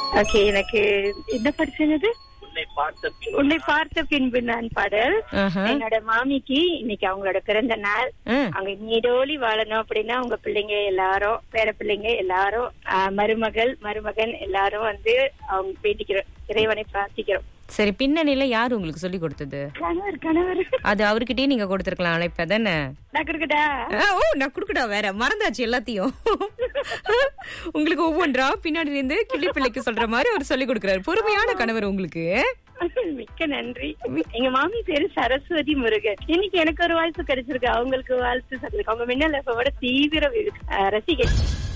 Okay, எனக்கு என்ன படிச்சது? உன்னை பார்த்த பின்பு நான் பாடல். என்னோட மாமிக்கு இன்னைக்கு அவங்களோட பிறந்த நாள். அவங்க நீடோழி வாழணும் அப்படின்னா உங்க பிள்ளைங்க எல்லாரும், பேர பிள்ளைங்க எல்லாரும், மருமகன் எல்லாரும் வந்து அவங்க வேண்டிக்கிறோம், இறைவனை பிரார்த்திக்கிறோம். சரி, பின்னணியில யாரு உங்களுக்கு சொல்லி கொடுத்தது? கணவர். அது அவர்கிட்டயே நீங்க கொடுத்திருக்கலாம் அழைப்ப தானே? நான் குடுக்கட்டா? நான் குடுக்கட்டா, வேற மறந்தாச்சு எல்லாத்தையும். உங்களுக்கு ஒவ்வொன்றா பின்னாடி இருந்து கிளி பிள்ளைக்கு சொல்ற மாதிரி அவர் சொல்லி கொடுக்கிறாரு. பொறுமையான கணவர் உங்களுக்கு. மிக்க நன்றி. எங்க மாமி பேரு சரஸ்வதி முருகன். இன்னைக்கு எனக்கு ஒரு வாய்ப்பு கிடைச்சிருக்கு, அவங்களுக்கு வாழ்த்து சொல்லிருக்கு. அவங்க மின்னல் எஃப்எம் ஓட தீவிர ரசிகை.